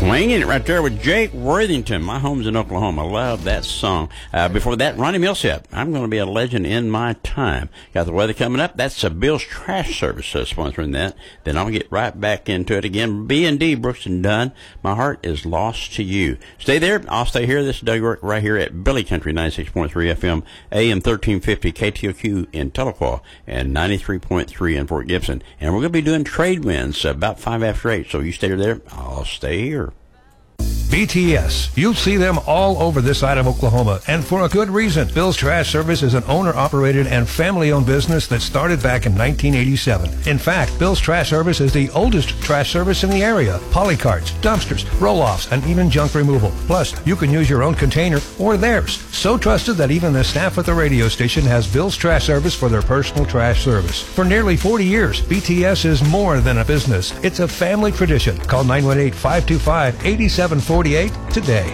Swinging it right there with Jake Worthington. My home's in Oklahoma. I love that song. Before that, Ronnie Millsap. I'm going to be a legend in my time. Got the weather coming up. That's Bill's Trash Service sponsoring that. Then I'll get right back into it again. B&D, Brooks and Dunn. My heart is lost to you. Stay there. I'll stay here. This is Doug York right here at Billy Country 96.3 FM, AM 1350 KTOQ in Tahlequah, and 93.3 in Fort Gibson. And we're going to be doing trade winds about 5 after 8. So you stay there. I'll stay here. BTS. You'll see them all over this side of Oklahoma, and for a good reason. Bill's Trash Service is an owner-operated and family-owned business that started back in 1987. In fact, Bill's Trash Service is the oldest trash service in the area. Polycarts, dumpsters, roll-offs, and even junk removal. Plus, you can use your own container or theirs. So trusted that even the staff at the radio station has Bill's Trash Service for their personal trash service. For nearly 40 years, BTS is more than a business. It's a family tradition. Call 918-525-8748 today.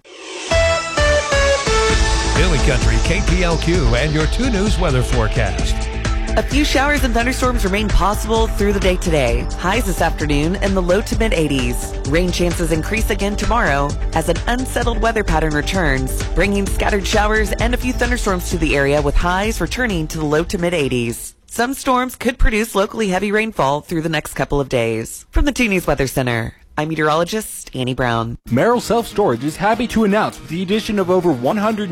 Billy Country, KPLQ, and your 2 News weather forecast. A few showers and thunderstorms remain possible through the day today. Highs this afternoon in the low to mid-80s. Rain chances increase again tomorrow as an unsettled weather pattern returns, bringing scattered showers and a few thunderstorms to the area with highs returning to the low to mid-80s. Some storms could produce locally heavy rainfall through the next couple of days. From the 2 News Weather Center, I'm meteorologist Annie Brown. Merrill Self Storage is happy to announce the addition of over 100